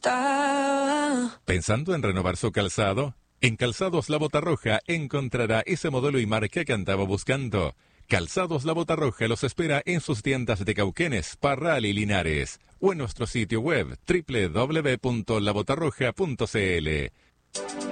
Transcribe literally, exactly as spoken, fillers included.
gustaba. ¿Pensando en renovar su calzado? En Calzados La Bota Roja encontrará ese modelo y marca que andaba buscando. Calzados La Bota Roja los espera en sus tiendas de Cauquenes, Parral y Linares, o en nuestro sitio web doble u doble u doble u punto la bota roja punto c l.